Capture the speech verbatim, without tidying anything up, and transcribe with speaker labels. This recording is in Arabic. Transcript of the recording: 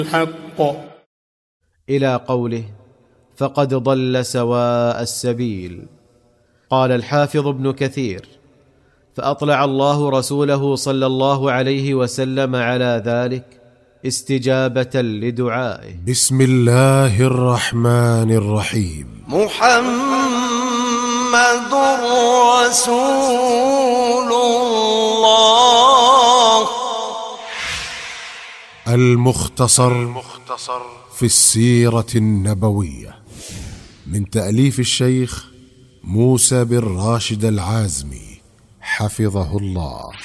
Speaker 1: الحق
Speaker 2: إلى قوله فقد ضل سواء السبيل. قال الحافظ ابن كثير: فأطلع الله رسوله صلى الله عليه وسلم على ذلك استجابة لدعائه.
Speaker 3: بسم الله الرحمن الرحيم.
Speaker 4: محمد رسول الله.
Speaker 3: المختصر في السيرة النبوية، من تأليف الشيخ موسى بن راشد العازمي حفظه الله.